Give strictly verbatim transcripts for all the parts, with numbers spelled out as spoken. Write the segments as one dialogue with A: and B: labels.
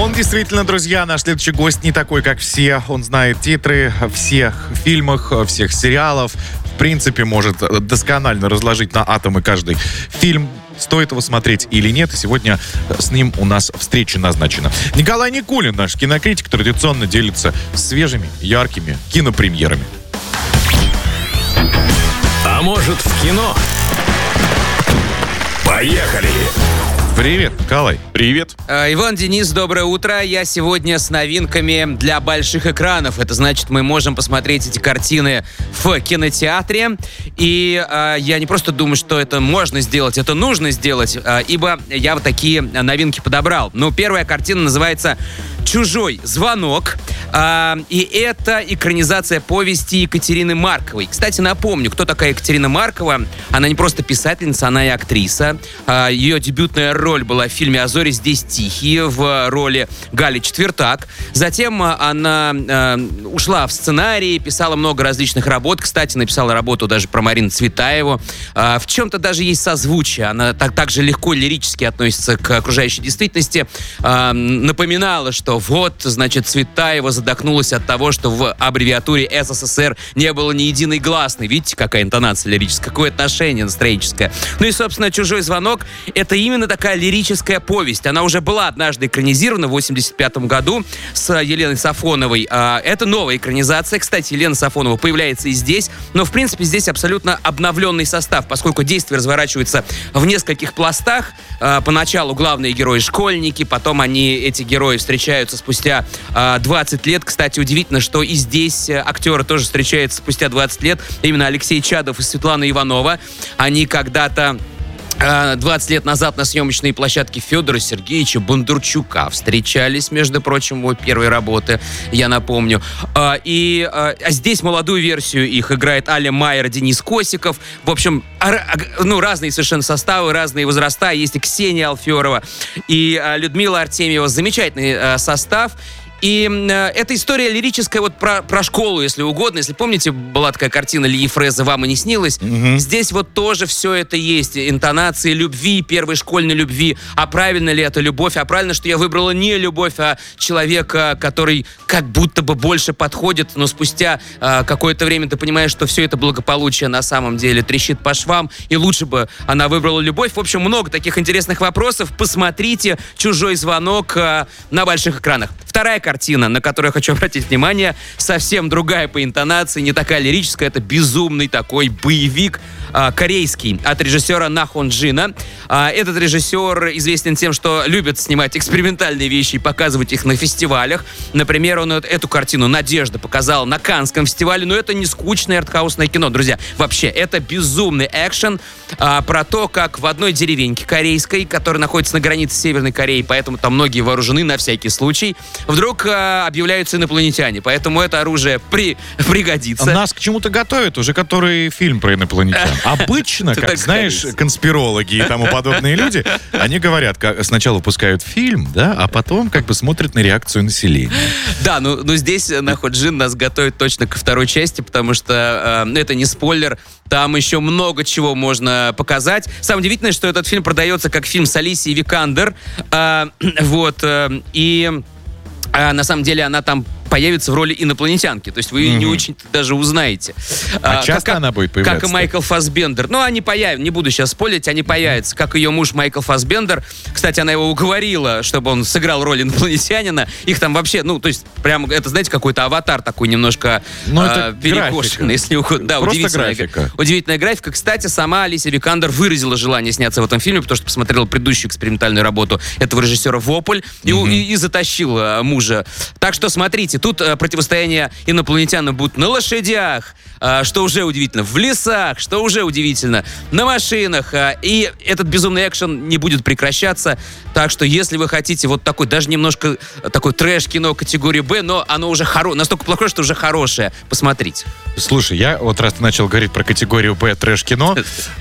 A: Он действительно, друзья, наш следующий гость не такой, как все. Он знает титры всех фильмов, всех сериалов. В принципе, может досконально разложить на атомы каждый фильм. Стоит его смотреть или нет. И сегодня с ним у нас встреча назначена. Николай Никулин, наш кинокритик, традиционно делится свежими, яркими кинопремьерами.
B: А может, в кино? Поехали!
A: Привет, Николай.
C: Привет.
D: Иван, Денис, доброе утро. Я сегодня с новинками для больших экранов. Это значит, мы можем посмотреть эти картины в кинотеатре. И э, я не просто думаю, что это можно сделать, это нужно сделать, э, ибо я вот такие новинки подобрал. Ну, первая картина называется «Чужой звонок». А, и это экранизация повести Екатерины Марковой. Кстати, напомню, кто такая Екатерина Маркова. Она не просто писательница, она и актриса. А, ее дебютная роль была в фильме «А зори здесь тихие» в роли Гали Четвертак. Затем она а, ушла в сценарий, писала много различных работ. Кстати, написала работу даже про Марину Цветаеву. А, в чем-то даже есть созвучие. Она так, так же легко лирически относится к окружающей действительности. А, напоминала, что вот, значит, Цветаева задохнулась от того, что в аббревиатуре СССР не было ни единой гласной. Видите, какая интонация лирическая, какое отношение настроенческое. Ну и, собственно, «Чужой звонок» — это именно такая лирическая повесть. Она уже была однажды экранизирована в восемьдесят пятом году с Еленой Сафоновой. Это новая экранизация. Кстати, Елена Сафонова появляется и здесь, но, в принципе, здесь абсолютно обновленный состав, поскольку действие разворачивается в нескольких пластах. Поначалу главные герои — школьники, потом они, эти герои, встречаются спустя двадцать лет. Кстати, удивительно, что и здесь актеры тоже встречаются спустя двадцать лет. Именно Алексей Чадов и Светлана Иванова. Они когда-то двадцать лет назад на съемочной площадке Федора Сергеевича Бондарчука встречались, между прочим, его первой работы, я напомню. И а здесь молодую версию их играет Аля Майер, Денис Косиков. В общем, ну, разные совершенно составы, разные возраста. Есть и Ксения Алферова, и Людмила Артемьева. Замечательный состав. И э, эта история лирическая вот про, про школу, если угодно. Если помните, была такая картина Ильи Фреза «Вам и не снилось». Mm-hmm. Здесь вот тоже все это есть. Интонации любви, первой школьной любви. А правильно ли это любовь? А правильно, что я выбрала не любовь, а человека, который как будто бы больше подходит, но спустя э, какое-то время ты понимаешь, что все это благополучие на самом деле трещит по швам, и лучше бы она выбрала любовь. В общем, много таких интересных вопросов. Посмотрите «Чужой звонок» э, на больших экранах. Вторая картина, на которую я хочу обратить внимание, совсем другая по интонации, не такая лирическая, это безумный такой боевик а, корейский от режиссера На Хон Джина. А, этот режиссер известен тем, что любит снимать экспериментальные вещи и показывать их на фестивалях. Например, он эту картину «Надежда» показал на Каннском фестивале, но это не скучное артхаусное кино, друзья. Вообще, это безумный экшен а, про то, как в одной деревеньке корейской, которая находится на границе Северной Кореи, поэтому там многие вооружены на всякий случай, вдруг а, объявляются инопланетяне, поэтому это оружие при, пригодится.
A: Нас к чему-то готовят уже который фильм про инопланетян. Обычно, как знаешь, конспирологи и тому подобные люди, они говорят, как сначала выпускают фильм, да, а потом как бы смотрят на реакцию населения.
D: Да, ну, ну здесь На Хон Джин нас готовит точно ко второй части, потому что э, это не спойлер, там еще много чего можно показать. Самое удивительное, что этот фильм продается как фильм с Алисией Викандер, э, вот, э, и э, на самом деле она там появится в роли инопланетянки. То есть вы mm-hmm. не очень даже узнаете.
A: А, а часто
D: как,
A: она будет появляться?
D: Как и Майкл Фассбендер. Ну, они появятся, не буду сейчас спойлерить, они появятся. Как ее муж Майкл Фассбендер. Кстати, она его уговорила, чтобы он сыграл роль инопланетянина. Их там вообще, ну, то есть, прям, это, знаете, какой-то аватар такой немножко э, перекошенный, если угодно. Да,
A: просто
D: удивительная
A: графика.
D: Удивительная графика. Кстати, сама Алисия Викандер выразила желание сняться в этом фильме, потому что посмотрела предыдущую экспериментальную работу этого режиссера «Вопль» и, mm-hmm. и, и затащила мужа. Так что смотрите, тут э, противостояние инопланетянам будут на лошадях, э, что уже удивительно, в лесах, что уже удивительно, на машинах. Э, и этот безумный экшен не будет прекращаться. Так что, если вы хотите вот такой, даже немножко такой трэш-кино категории «Б», но оно уже хоро... настолько плохое, что уже хорошее, посмотрите.
A: Слушай, я вот раз ты начал говорить про категорию «Б» трэш-кино,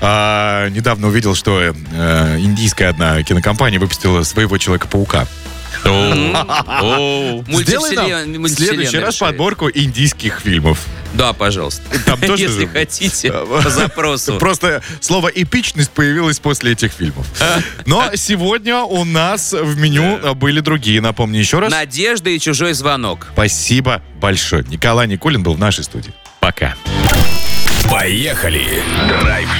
A: а, недавно увидел, что э, индийская одна кинокомпания выпустила своего Человека-паука.
D: Сделай
A: нам в следующий раз подборку индийских фильмов.
D: Да, пожалуйста.
A: Там тоже
D: Если
A: же-
D: хотите, по запросу.
A: Просто слово «эпичность» появилось после этих фильмов. Но сегодня у нас в меню были другие. Напомню еще раз.
D: Надежда и чужой звонок.
A: Спасибо большое. Николай Никулин был в нашей студии. Пока.
B: Поехали! Драйв-шоу